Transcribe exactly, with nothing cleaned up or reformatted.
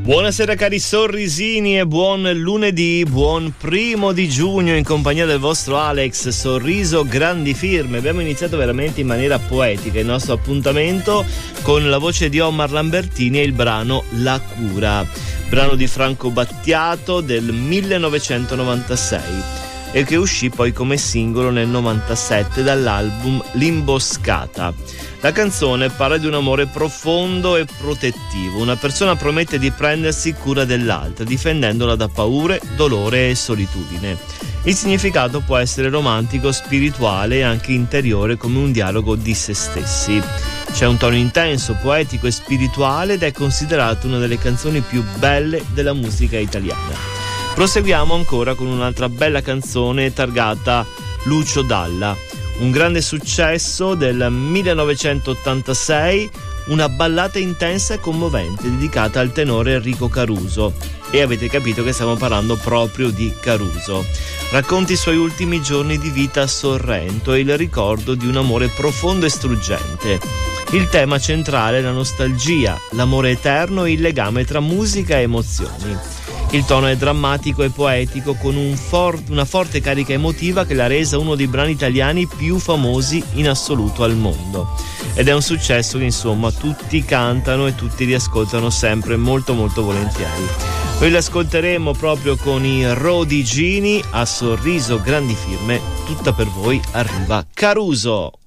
Buonasera cari sorrisini e buon lunedì, buon primo di giugno in compagnia del vostro Alex Sorriso Grandi Firme. Abbiamo iniziato veramente in maniera poetica il nostro appuntamento con la voce di Omar Lambertini e il brano La Cura, brano di Franco Battiato del millenovecentonovantasei e che uscì poi come singolo nel novantasette dall'album L'Imboscata. La canzone parla di un amore profondo e protettivo. Una persona promette di prendersi cura dell'altra, difendendola da paure, dolore e solitudine. Il significato può essere romantico, spirituale e anche interiore, come un dialogo di se stessi. C'è un tono intenso, poetico e spirituale ed è considerato una delle canzoni più belle della musica italiana. Proseguiamo ancora con un'altra bella canzone targata Lucio Dalla. Un grande successo del millenovecentottantasei, una ballata intensa e commovente dedicata al tenore Enrico Caruso. E avete capito che stiamo parlando proprio di Caruso. Racconta i suoi ultimi giorni di vita a Sorrento e il ricordo di un amore profondo e struggente. Il tema centrale è la nostalgia, l'amore eterno e il legame tra musica e emozioni. Il tono è drammatico e poetico, con un for- una forte carica emotiva che l'ha resa uno dei brani italiani più famosi in assoluto al mondo. Ed è un successo che insomma tutti cantano e tutti riascoltano sempre molto molto volentieri. Noi l'ascolteremo proprio con i Rodigini a Sorriso Grandi Firme. Tutta per voi arriva Caruso.